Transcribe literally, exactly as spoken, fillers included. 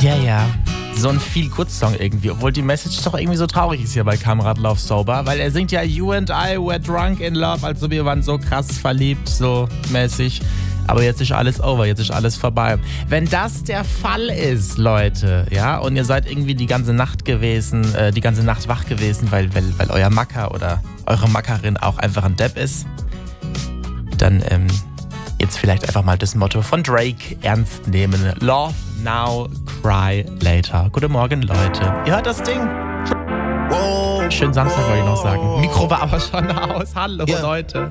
Ja, ja. So ein Feel-Good-Song irgendwie, obwohl die Message doch irgendwie so traurig ist hier bei Kamerad Love Sober, weil er singt ja You and I were drunk in love, also wir waren so krass verliebt, so mäßig. Aber jetzt ist alles over, jetzt ist alles vorbei. Wenn das der Fall ist, Leute, ja, und ihr seid irgendwie die ganze Nacht gewesen, äh, die ganze Nacht wach gewesen, weil, weil, weil euer Macker oder eure Mackerin auch einfach ein Depp ist, dann ähm, jetzt vielleicht einfach mal das Motto von Drake ernst nehmen. Love now, cry later. Guten Morgen, Leute. Ihr hört das Ding? Schönen Samstag, wollte ich noch sagen. Mikro war aber schon aus. Hallo, Ja. Leute.